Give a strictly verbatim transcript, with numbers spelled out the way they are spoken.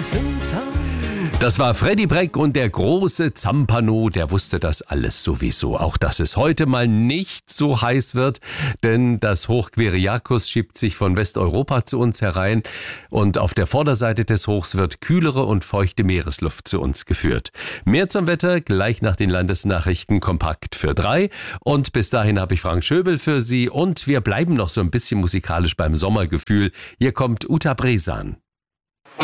großen Zampano. Das war Freddy Breck und der große Zampano, der wusste das alles sowieso. Auch, dass es heute mal nicht so heiß wird, denn das Hoch Quiriakos schiebt sich von Westeuropa zu uns herein und auf der Vorderseite des Hochs wird kühlere und feuchte Meeresluft zu uns geführt. Mehr zum Wetter gleich nach den Landesnachrichten kompakt für drei und bis dahin habe ich Frank Schöbel für Sie und wir bleiben noch so ein bisschen musikalisch beim Sommergefühl. Hier kommt Uta Bresan.